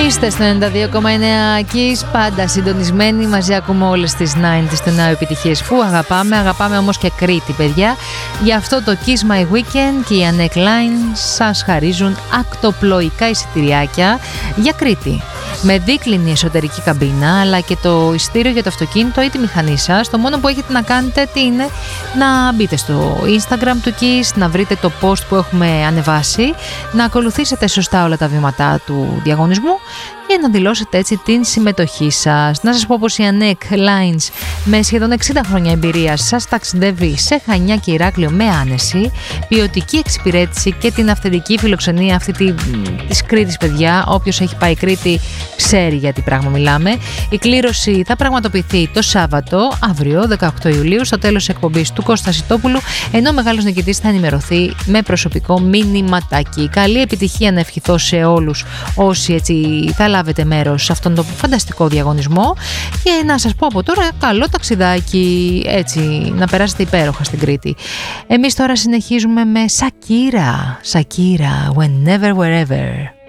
Είστε στο 92,9 Kiss, πάντα συντονισμένοι μαζί, ακούμε όλες τις 90's του νέου επιτυχίες που αγαπάμε όμως και Κρήτη, παιδιά. Γι' αυτό το Kiss My Weekend και η Annette Line σας χαρίζουν ακτοπλοϊκά εισιτηριάκια για Κρήτη. Με δίκλινη εσωτερική καμπίνα, αλλά και το εισιτήριο για το αυτοκίνητο ή τη μηχανή σας. Το μόνο που έχετε να κάνετε τι είναι να μπείτε στο Instagram του Kiss, να βρείτε το post που έχουμε ανεβάσει, να ακολουθήσετε σωστά όλα τα βήματα του διαγωνισμού και να δηλώσετε έτσι την συμμετοχή σας. Να σας πω πως η Annette Lines με σχεδόν 60 χρόνια εμπειρία σας ταξιδεύει σε Χανιά και Ηράκλειο με άνεση, ποιοτική εξυπηρέτηση και την αυθεντική φιλοξενία αυτή της Κρήτης, παιδιά. Όποιος έχει πάει Κρήτη ξέρει για τι πράγμα μιλάμε. Η κλήρωση θα πραγματοποιηθεί το Σάββατο, αύριο 18 Ιουλίου, στο τέλος της εκπομπής του Κώστα Σιτόπουλου, ενώ ο μεγάλος νικητής θα ενημερωθεί με προσωπικό μηνυματάκι. Καλή επιτυχία να ευχηθώ σε όλους όσοι έτσι θα λάβετε μέρος σε αυτόν τον φανταστικό διαγωνισμό και να σας πω από τώρα καλό ταξιδάκι, έτσι να περάσετε υπέροχα στην Κρήτη. Εμείς τώρα συνεχίζουμε με Shakira, Whenever Wherever.